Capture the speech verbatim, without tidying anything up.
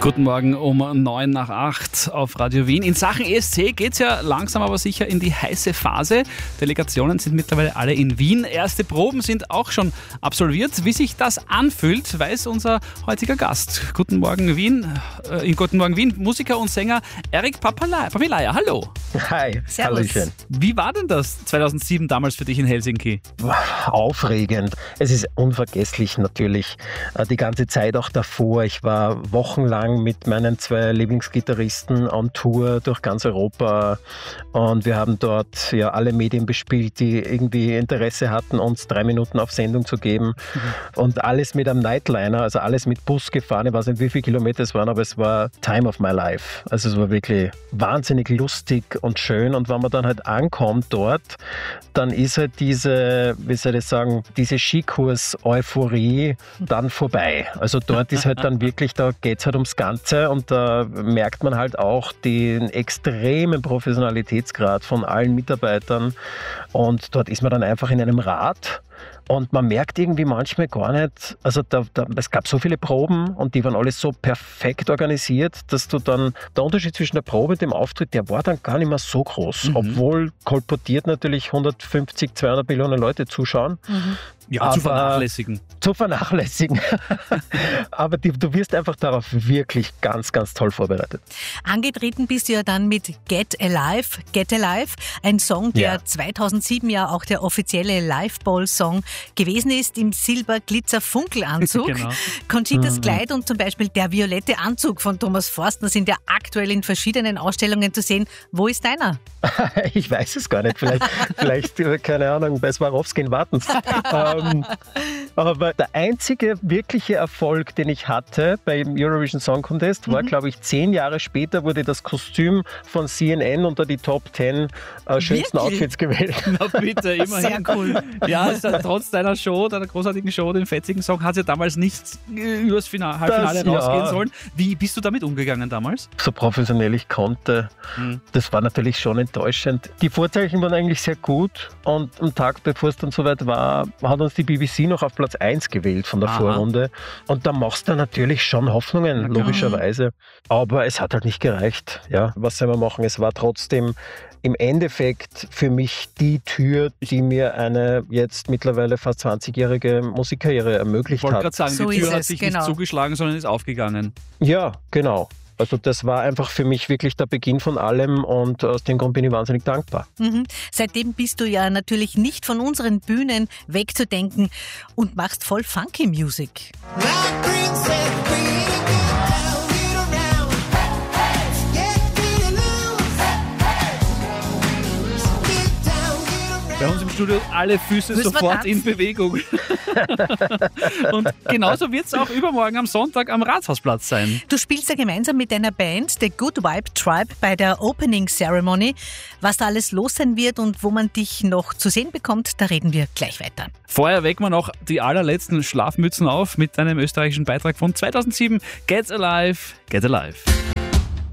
Guten Morgen um neun nach acht auf Radio Wien. In Sachen E S C geht es ja langsam aber sicher in die heiße Phase. Delegationen sind mittlerweile alle in Wien. Erste Proben sind auch schon absolviert. Wie sich das anfühlt, weiß unser heutiger Gast. Guten Morgen Wien, äh, in Guten Morgen Wien, Musiker und Sänger Eric Papalaya. Hallo. Hi, Hallöchen. Wie war denn das zweitausendsieben damals für dich in Helsinki? Aufregend. Es ist unvergesslich natürlich. Die ganze Zeit auch davor. Ich war wochenlang mit meinen zwei Lieblingsgitarristen on Tour durch ganz Europa und wir haben dort ja alle Medien bespielt, die irgendwie Interesse hatten, uns drei Minuten auf Sendung zu geben mhm. und alles mit einem Nightliner, also alles mit Bus gefahren. Ich weiß nicht, wie viele Kilometer es waren, aber es war Time of my life. Also es war wirklich wahnsinnig lustig und schön und wenn man dann halt ankommt dort, dann ist halt diese, wie soll ich sagen, diese Skikurs-Euphorie dann vorbei. Also dort ist halt dann wirklich, da geht es halt ums Ganze und da merkt man halt auch den extremen Professionalitätsgrad von allen Mitarbeitern und dort ist man dann einfach in einem Rad. Und man merkt irgendwie manchmal gar nicht, also da, da, es gab so viele Proben und die waren alles so perfekt organisiert, dass du dann, der Unterschied zwischen der Probe und dem Auftritt, der war dann gar nicht mehr so groß, mhm. obwohl kolportiert natürlich hundertfünfzig, zweihundert Millionen Leute zuschauen. Mhm. Ja, aber zu vernachlässigen. Zu vernachlässigen. Aber die, du wirst einfach darauf wirklich ganz, ganz toll vorbereitet. Angetreten bist du ja dann mit Get Alive, Get Alive, ein Song, der ja. zweitausendsieben ja auch der offizielle Live-Bowl-Song gewesen ist, im Silber-Glitzer-Funkelanzug. Genau. Conchitas mhm. Kleid und zum Beispiel der violette Anzug von Thomas Forstner sind ja aktuell in verschiedenen Ausstellungen zu sehen. Wo ist deiner? Ich weiß es gar nicht. Vielleicht, vielleicht keine Ahnung, bei Swarovski in Wartens. ähm, aber der einzige wirkliche Erfolg, den ich hatte beim Eurovision Song Contest, war, mhm. glaube ich, zehn Jahre später wurde das Kostüm von C N N unter die Top zehn äh, schönsten wirklich? Outfits gewählt. Na bitte, immerhin. Sehr cool. Ja, also, trotz deiner Show, deiner großartigen Show, den fetzigen Song, hat es ja damals nicht übers Final, Halbfinale das, rausgehen ja. sollen. Wie bist du damit umgegangen damals? So professionell ich konnte. Mhm. Das war natürlich schon enttäuschend. Die Vorzeichen waren eigentlich sehr gut und am Tag, bevor es dann soweit war, hat uns die B B C noch auf Platz eins gewählt von der Aha. Vorrunde. Und da machst du natürlich schon Hoffnungen, okay. logischerweise. Aber es hat halt nicht gereicht. Ja, was soll man machen? Es war trotzdem im Endeffekt für mich die Tür, die mir eine jetzt mittlerweile fast zwanzigjährige Musikkarriere ermöglicht hat. Ich wollte gerade sagen, so die Tür hat es, sich genau. nicht zugeschlagen, sondern ist aufgegangen. Ja, genau. Also das war einfach für mich wirklich der Beginn von allem und aus dem Grund bin ich wahnsinnig dankbar. Mhm. Seitdem bist du ja natürlich nicht von unseren Bühnen wegzudenken und machst voll funky Music. Bei uns im Studio alle Füße Müssen sofort in Bewegung. Und genauso wird es auch übermorgen am Sonntag am Rathausplatz sein. Du spielst ja gemeinsam mit deiner Band, The Good Vibe Tribe, bei der Opening Ceremony. Was da alles los sein wird und wo man dich noch zu sehen bekommt, da reden wir gleich weiter. Vorher wecken wir noch die allerletzten Schlafmützen auf mit deinem österreichischen Beitrag von zweitausendsieben. Get Alive, Get Alive.